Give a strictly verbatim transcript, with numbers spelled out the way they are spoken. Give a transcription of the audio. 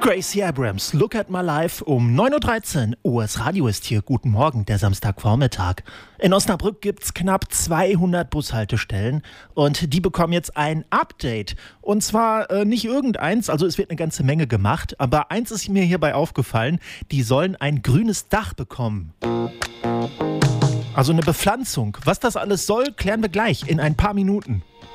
Gracie Abrams, Look at My Life um neun Uhr dreizehn. O S Radio ist hier. Guten Morgen, der Samstagvormittag. In Osnabrück gibt's knapp zweihundert Bushaltestellen und die bekommen jetzt ein Update. Und zwar äh, nicht irgendeins, also es wird eine ganze Menge gemacht, aber eins ist mir hierbei aufgefallen, die sollen ein grünes Dach bekommen. Also eine Bepflanzung. Was das alles soll, klären wir gleich in ein paar Minuten.